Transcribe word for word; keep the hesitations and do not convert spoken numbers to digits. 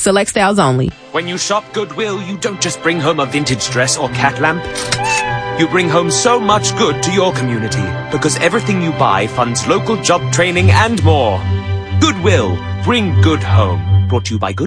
Select styles only. When you shop Goodwill, you don't just bring home a vintage dress or cat lamp. You bring home so much good to your community, because everything you buy funds local job training and more. Goodwill, bring good home. Brought to you by Good.